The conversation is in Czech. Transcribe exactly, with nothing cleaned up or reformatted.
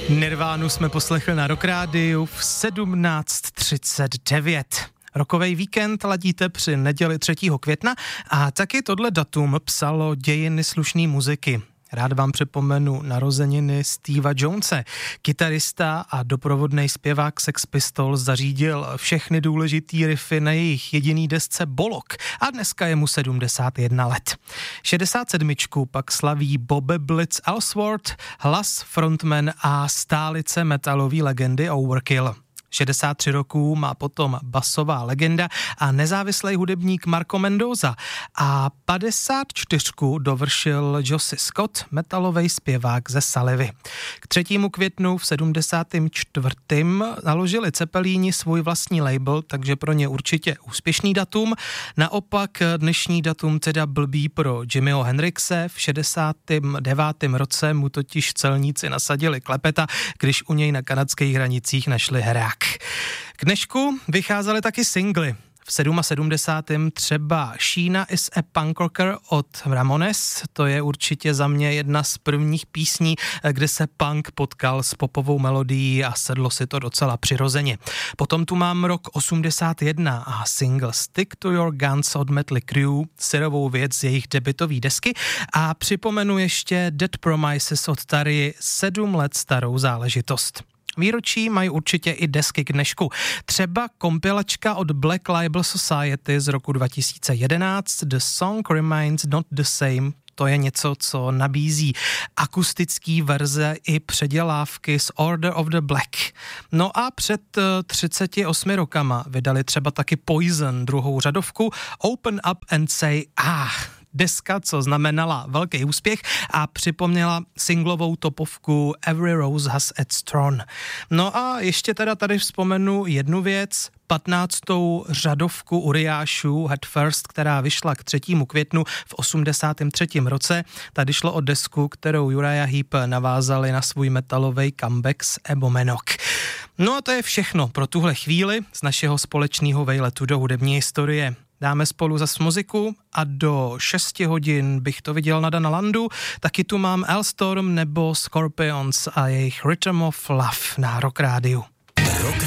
Nirvánu jsme poslechli na Rock Rádiu v sedmnáct třicet devět. Rokovej víkend ladíte při neděli třetího května a taky tohle datum psalo dějiny slušné muziky. Rád vám připomenu narozeniny Steva Jonese. Kytarista a doprovodný zpěvák Sex Pistols zařídil všechny důležitý riffy na jejich jediný desce Bolok a dneska je mu sedmdesát jedna let. šedesát sedm pak slaví Bobby Blitz Ellsworth, hlas, frontman a stálice metalové legendy Overkill. šedesát tři roků má potom basová legenda a nezávislý hudebník Marco Mendoza a padesát čtyři dovršil Josie Scott, metalový zpěvák ze Salivy. K třetímu květnu v sedmdesátém čtvrtém naložili Cepelíni svůj vlastní label, takže pro ně určitě úspěšný datum. Naopak dnešní datum teda blbý pro Jimmyho Hendrixe. V šedesátém devátém roce mu totiž celníci nasadili klepeta, když u něj na kanadských hranicích našli herák. K dnešku vycházely taky singly. V sedmdesátém sedmém třeba Sheena is a Punk Rocker od Ramones, to je určitě za mě jedna z prvních písní, kde se punk potkal s popovou melodií a sedlo si to docela přirozeně. Potom tu mám rok osmdesát jedna a single Stick to Your Guns od Mötley Crüe, syrovou věc z jejich debutový desky a připomenu ještě Dead Promises od Tarry, sedm let starou záležitost. Výročí mají určitě i desky k dnešku. Třeba kompilačka od Black Label Society z roku dva tisíce jedenáct The Song Remains Not the Same. To je něco, co nabízí akustický verze i předělávky z Order of the Black. No a před třiceti osmi rokama vydali třeba taky Poison, druhou řadovku Open Up and Say Ah. Deska, co znamenala velký úspěch a připomněla singlovou topovku Every Rose Has its Thorn. No a ještě teda tady vzpomenu jednu věc, patnáctou řadovku Uriášů Head First, která vyšla k třetímu květnu v osmdesátém třetím roce. Tady šlo o desku, kterou Uriah Heep navázali na svůj metalový comeback s Ebomenock. No a to je všechno pro tuhle chvíli z našeho společného vejletu do hudební historie. Dáme spolu zas muziku a do šesti hodin bych to viděl na Dana Landu. Taky tu mám Elstorm nebo Scorpions a jejich Rhythm of Love na Rock Rádiu. Rock